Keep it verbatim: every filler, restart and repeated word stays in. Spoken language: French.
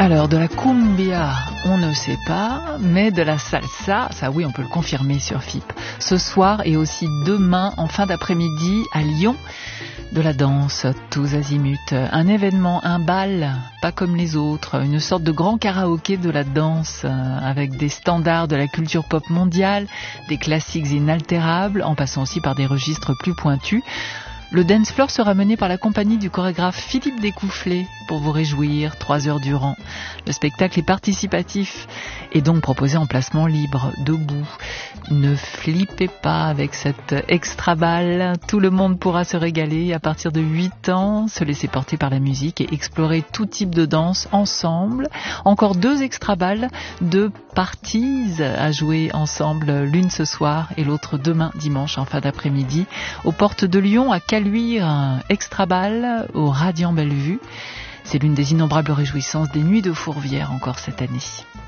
Alors, de la cumbia, on ne sait pas, mais de la salsa, ça oui, on peut le confirmer sur F I P. Ce soir et aussi demain, en fin d'après-midi, à Lyon, de la danse, tous azimuts. Un événement, un bal, pas comme les autres, une sorte de grand karaoké de la danse, avec des standards de la culture pop mondiale, des classiques inaltérables, en passant aussi par des registres plus pointus. Le dance floor sera mené par la compagnie du chorégraphe Philippe Découfflé pour vous réjouir trois heures durant. Le spectacle est participatif et donc proposé en placement libre, debout. Ne flippez pas avec cette extra balle. Tout le monde pourra se régaler à partir de huit ans, se laisser porter par la musique et explorer tout type de danse ensemble. Encore deux extra balles, deux parties à jouer ensemble, l'une ce soir et l'autre demain dimanche en fin d'après-midi aux portes de Lyon à Caluire, extra balle au Radiant Bellevue. C'est l'une des innombrables réjouissances des Nuits de Fourvière encore cette année.